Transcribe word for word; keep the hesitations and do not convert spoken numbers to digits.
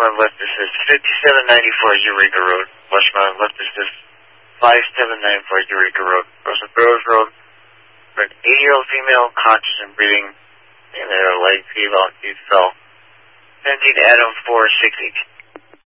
my left this is fifty-seven ninety-four Eureka Road. Watch my left this is five seven nine four Eureka Road. Russell Burroughs Road. For an eight-year-old female, conscious and breathing, and their light female, you fell. seventeen Adam four six eight.